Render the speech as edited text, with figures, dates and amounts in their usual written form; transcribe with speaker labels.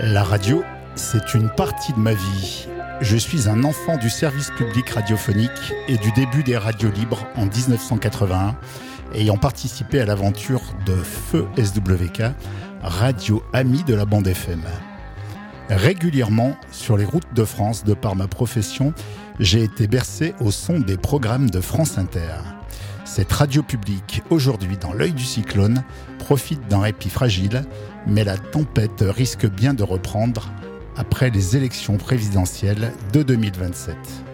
Speaker 1: La radio, c'est une partie de ma vie. Je suis un enfant du service public radiophonique et du début des radios libres en 1981, ayant participé à l'aventure de Feu SWK, radio amie de la bande FM. Régulièrement, sur les routes de France, de par ma profession, j'ai été bercé au son des programmes de France Inter. Cette radio publique, aujourd'hui dans l'œil du cyclone, profite d'un répit fragile, mais la tempête risque bien de reprendre après les élections présidentielles de 2027.